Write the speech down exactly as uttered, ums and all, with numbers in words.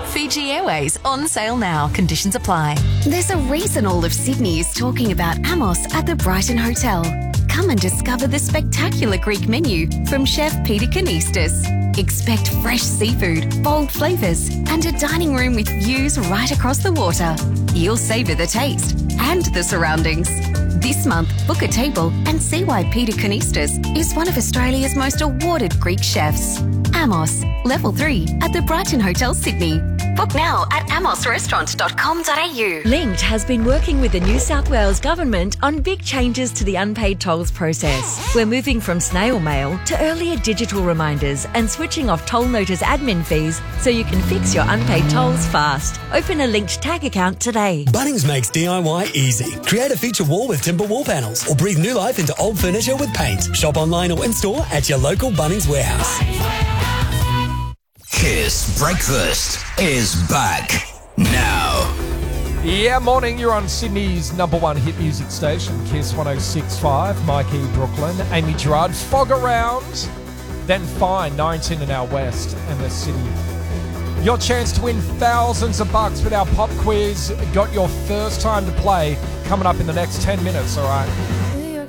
Fiji Airways on sale now. Conditions apply. There's a reason all of Sydney is talking about Amos at the Brighton Hotel. Come and discover the spectacular Greek menu from Chef Peter Kanistas. Expect fresh seafood, bold flavours, and a dining room with views right across the water. You'll savour the taste and the surroundings. This month, book a table and see why Peter Kanistas is one of Australia's most awarded Greek chefs. Amos, Level three at the Brighton Hotel, Sydney. Book now at amos restaurant dot com dot a u. Linked has been working with the New South Wales Government on big changes to the unpaid tolls process. We're moving from snail mail to earlier digital reminders and switching off toll notice admin fees so you can fix your unpaid tolls fast. Open a Linked tag account today. Bunnings makes D I Y easy. Create a feature wall with timber wall panels or breathe new life into old furniture with paint. Shop online or in-store at your local Bunnings warehouse. Kiss Breakfast is back now. Yeah, morning. You're on Sydney's number one hit music station, Kiss one oh six point five. Mikey Brooklyn, Amy Gerard, Fog Around, then Fine, nineteen in our west and the city. Your chance to win thousands of bucks with our pop quiz. Got your first time to play coming up in the next ten minutes, all right?